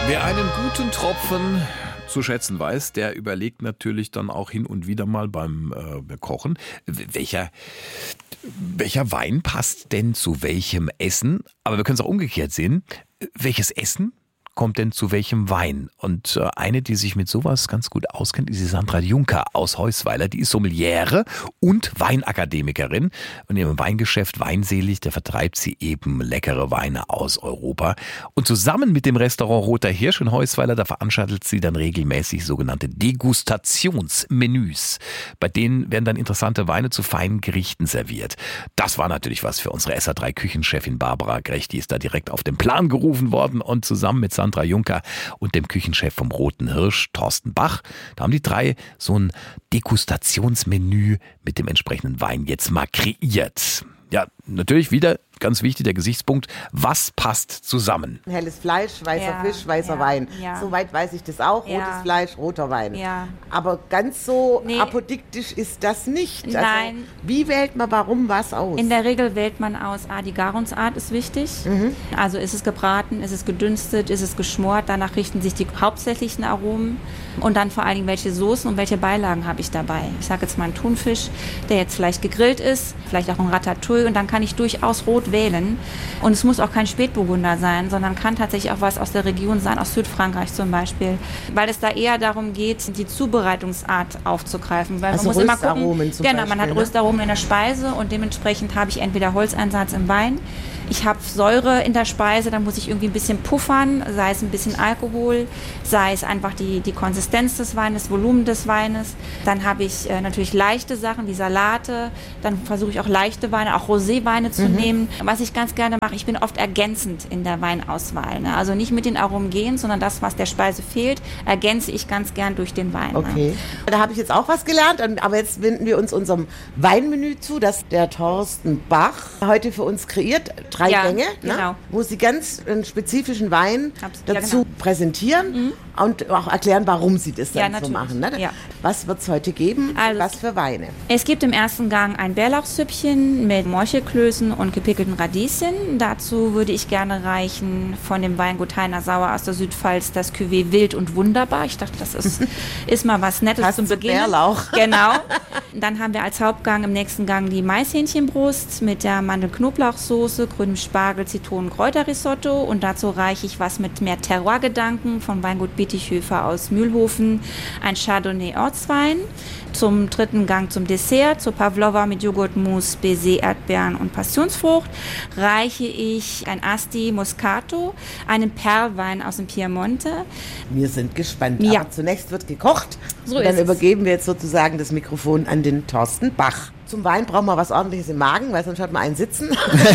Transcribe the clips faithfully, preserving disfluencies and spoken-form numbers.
Wer einen guten Tropfen zu schätzen weiß, der überlegt natürlich dann auch hin und wieder mal beim äh, Kochen, welcher, welcher Wein passt denn zu welchem Essen? Aber wir können es auch umgekehrt sehen. Welches Essen kommt denn zu welchem Wein? Und äh, eine, die sich mit sowas ganz gut auskennt, ist die Sandra Juncker aus Heusweiler. Die ist Sommeliere und Weinakademikerin. Und in ihrem Weingeschäft Weinselig, da vertreibt sie eben leckere Weine aus Europa. Und zusammen mit dem Restaurant Roter Hirsch in Heusweiler, da veranstaltet sie dann regelmäßig sogenannte Degustationsmenüs. Bei denen werden dann interessante Weine zu feinen Gerichten serviert. Das war natürlich was für unsere S R drei Küchenchefin Barbara Grech. Die ist da direkt auf den Plan gerufen worden und zusammen mit Sandra Juncker und dem Küchenchef vom Roten Hirsch, Thorsten Bach, da haben die drei so ein Degustationsmenü mit dem entsprechenden Wein jetzt mal kreiert. Ja, natürlich wieder ganz wichtig der Gesichtspunkt, was passt zusammen? Helles Fleisch, weißer Ja, Fisch, weißer ja, Wein. ja. Soweit weiß ich das auch. Ja. Rotes Fleisch, roter Wein. Ja. Aber ganz so Nee. apodiktisch ist das nicht. Nein. Also, wie wählt man warum was aus? In der Regel wählt man aus, ah, die Garungsart ist wichtig. Also ist es gebraten, ist es gedünstet, ist es geschmort. Danach richten sich die hauptsächlichen Aromen. Und dann vor allen Dingen, welche Soßen und welche Beilagen habe ich dabei. Ich sage jetzt mal einen Thunfisch, der jetzt vielleicht gegrillt ist, vielleicht auch ein Ratatouille. Und dann kann ich durchaus rot wählen. Und es muss auch kein Spätburgunder sein, sondern kann tatsächlich auch was aus der Region sein, aus Südfrankreich zum Beispiel. Weil es da eher darum geht, die Zubereitungsart aufzugreifen. Weil Also man muss immer Röstaromen gucken, zum genau, Beispiel, man hat ne? Röstaromen in der Speise und dementsprechend habe ich entweder Holzeinsatz im Wein, ich habe Säure in der Speise, dann muss ich irgendwie ein bisschen puffern, sei es ein bisschen Alkohol, sei es einfach die, die Konsistenz des Weines, Volumen des Weines. Dann habe ich äh, natürlich leichte Sachen wie Salate, dann versuche ich auch leichte Weine, auch Roséweine zu Mhm. nehmen. Was ich ganz gerne mache, ich bin oft ergänzend in der Weinauswahl. Ne? Also nicht mit den Aromen gehen, sondern das, was der Speise fehlt, ergänze ich ganz gern durch den Wein. Ne? Okay. Da habe ich jetzt auch was gelernt, und- aber jetzt wenden wir uns unserem Weinmenü zu, das der Thorsten Bach heute für uns kreiert. Drei Ja, Gänge, genau. ne? Wo sie ganz einen spezifischen Wein Abs- ja, dazu genau. präsentieren und auch erklären, warum sie das Ja, dann so natürlich. machen. Ne? Ja. Was wird es heute geben? Also- was für Weine? Es gibt im ersten Gang ein Bärlauchsüppchen mit Morchelklößen und gepickelten Radieschen. Dazu würde ich gerne reichen von dem Weingut Heiner Sauer aus der Südpfalz das Cuvée Wild und Wunderbar. Ich dachte, das ist, ist mal was Nettes Passt zum zu Beginn. Bärlauch. Genau. Dann haben wir als Hauptgang im nächsten Gang die Maishähnchenbrust mit der Mandel-Knoblauchsoße, grünem Spargel, Zitronen-Kräuterrisotto. Und dazu reiche ich was mit mehr Terroir-Gedanken von Weingut Bittichhöfer aus Mühlhofen, ein Chardonnay-Ortswein. Zum dritten Gang zum Dessert, zur Pavlova mit Joghurtmousse, Baiser, Erdbeeren und Passionsfrucht, reiche ich ein Asti Moscato, einen Perlwein aus dem Piemonte. Wir sind gespannt. Ja. Aber zunächst wird gekocht. So und dann ist es. übergeben wir jetzt sozusagen das Mikrofon an den Thorsten Bach. Zum Wein brauchen wir was Ordentliches im Magen, weil sonst hat man einen sitzen.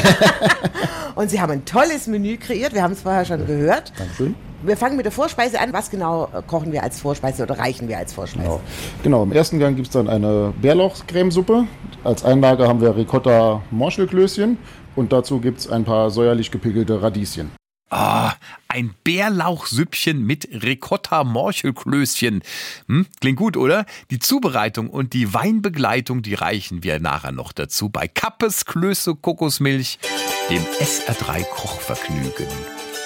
Und Sie haben ein tolles Menü kreiert. Wir haben es vorher schon gehört. Dankeschön. Wir fangen mit der Vorspeise an. Was genau äh, kochen wir als Vorspeise oder reichen wir als Vorspeise? Genau. genau, im ersten Gang gibt es dann eine Bärlauchscremesuppe. Als Einlage haben wir Ricotta-Morchelklößchen und dazu gibt es ein paar säuerlich gepickelte Radieschen. Ah, ein Bärlauchsüppchen mit Ricotta-Morchelklößchen. Hm, klingt gut, oder? Die Zubereitung und die Weinbegleitung, die reichen wir nachher noch dazu bei Kappes Klöße Kokosmilch, dem S R drei Kochvergnügen.